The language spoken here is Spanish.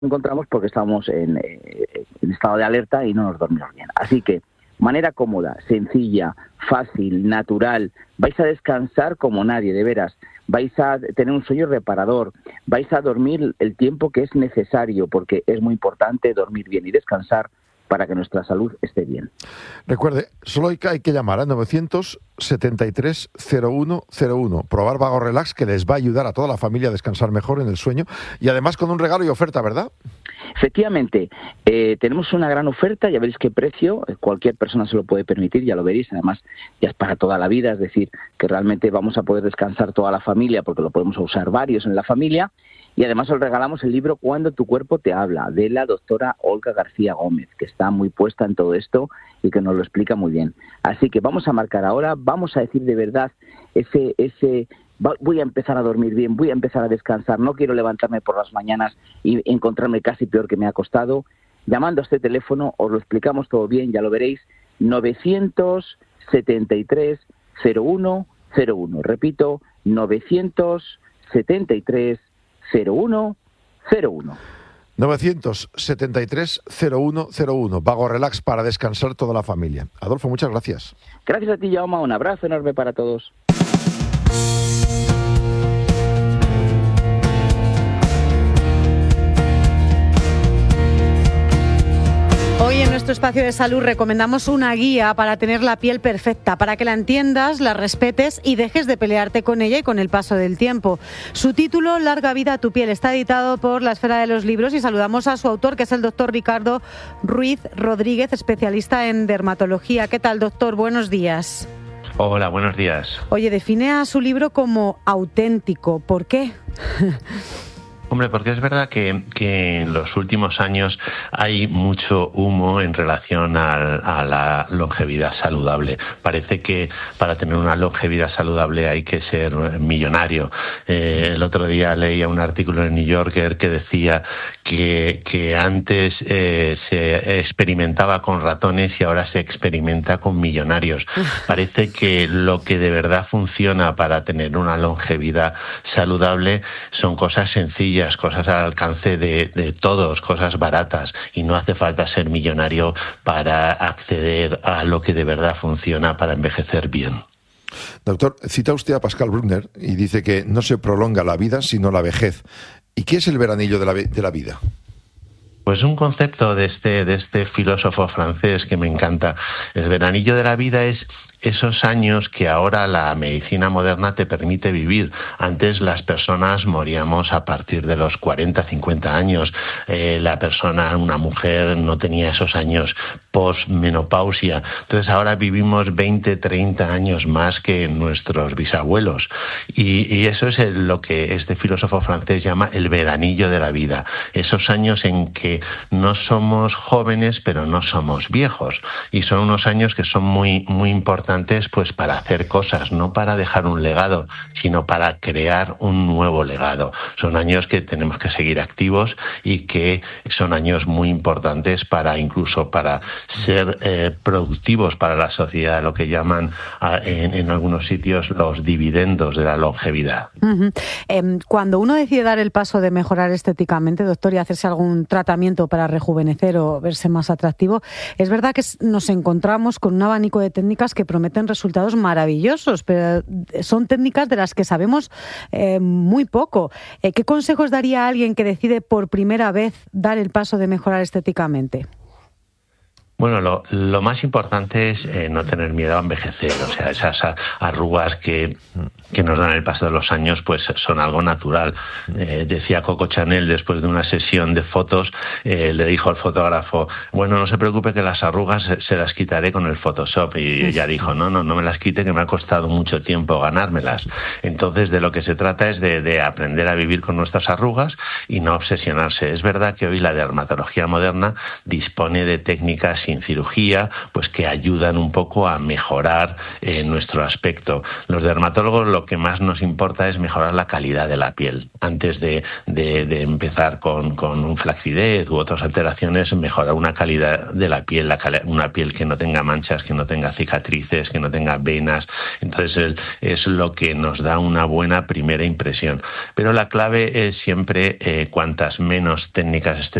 encontramos porque estamos en estado de alerta y no nos dormimos bien. Así que, manera cómoda, sencilla, fácil, natural, vais a descansar como nadie, de veras. Vais a tener un sueño reparador, vais a dormir el tiempo que es necesario, porque es muy importante dormir bien y descansar para que nuestra salud esté bien. Recuerde, solo hay que llamar a 973-0101. Probar Vago Relax, que les va a ayudar a toda la familia a descansar mejor en el sueño. Y además con un regalo y oferta, ¿verdad? Efectivamente, tenemos una gran oferta, ya veréis qué precio, cualquier persona se lo puede permitir, ya lo veréis, además ya es para toda la vida, es decir, que realmente vamos a poder descansar toda la familia porque lo podemos usar varios en la familia. Y además os regalamos el libro Cuando tu cuerpo te habla, de la doctora Olga García Gómez, que está muy puesta en todo esto y que nos lo explica muy bien. Así que vamos a marcar ahora, vamos a decir de verdad voy a empezar a dormir bien, voy a empezar a descansar, no quiero levantarme por las mañanas y encontrarme casi peor que me ha costado. Llamando a este teléfono os lo explicamos todo bien, ya lo veréis, 973-0101. Repito, 973-0101. 973-0101. Vago Relax para descansar toda la familia. Adolfo, muchas gracias. Gracias a ti, Jaume. Un abrazo enorme para todos. Hoy en nuestro espacio de salud recomendamos una guía para tener la piel perfecta, para que la entiendas, la respetes y dejes de pelearte con ella y con el paso del tiempo. Su título, Larga vida a tu piel, está editado por La Esfera de los Libros y saludamos a su autor, que es el doctor Ricardo Ruiz Rodríguez, especialista en dermatología. ¿Qué tal, doctor? Buenos días. Hola, buenos días. Oye, define a su libro como auténtico. ¿Por qué? Hombre, porque es verdad que en los últimos años hay mucho humo en relación a la longevidad saludable. Parece que para tener una longevidad saludable hay que ser millonario. El otro día leía un artículo en New Yorker que decía que antes se experimentaba con ratones y ahora se experimenta con millonarios. Parece que lo que de verdad funciona para tener una longevidad saludable son cosas sencillas, cosas al alcance de todos, cosas baratas, y no hace falta ser millonario para acceder a lo que de verdad funciona para envejecer bien. Doctor, cita usted a Pascal Bruckner y dice que no se prolonga la vida sino la vejez. ¿Y qué es el veranillo de la vida? Pues un concepto de este filósofo francés que me encanta. El veranillo de la vida es esos años que ahora la medicina moderna te permite vivir. Antes las personas moríamos a partir de los 40, 50 años. Una mujer no tenía esos años posmenopausia. Entonces ahora vivimos 20, 30 años más que nuestros bisabuelos. Y eso es lo que este filósofo francés llama el veranillo de la vida. Esos años en que no somos jóvenes, pero no somos viejos. Y son unos años que son muy, muy importantes, pues para hacer cosas, no para dejar un legado, sino para crear un nuevo legado. Son años que tenemos que seguir activos y que son años muy importantes incluso para ser productivos para la sociedad, lo que llaman en algunos sitios los dividendos de la longevidad. Uh-huh. Cuando uno decide dar el paso de mejorar estéticamente, doctor, y hacerse algún tratamiento para rejuvenecer o verse más atractivo, es verdad que nos encontramos con un abanico de técnicas que prometen resultados maravillosos, pero son técnicas de las que sabemos muy poco. ¿Qué consejos daría a alguien que decide por primera vez dar el paso de mejorar estéticamente? Bueno, lo más importante es no tener miedo a envejecer. O sea, esas arrugas que nos dan el paso de los años, pues son algo natural. Decía Coco Chanel, después de una sesión de fotos, le dijo al fotógrafo, bueno, no se preocupe que las arrugas se las quitaré con el Photoshop. Y ella dijo, no me las quite, que me ha costado mucho tiempo ganármelas. Entonces, de lo que se trata es de aprender a vivir con nuestras arrugas y no obsesionarse. Es verdad que hoy la dermatología moderna dispone de técnicas sin cirugía, pues que ayudan un poco a mejorar nuestro aspecto. Los dermatólogos lo que más nos importa es mejorar la calidad de la piel. Antes de empezar con un flacidez u otras alteraciones, mejorar una calidad de la piel, una piel que no tenga manchas, que no tenga cicatrices, que no tenga venas. Entonces es lo que nos da una buena primera impresión. Pero la clave es siempre cuantas menos técnicas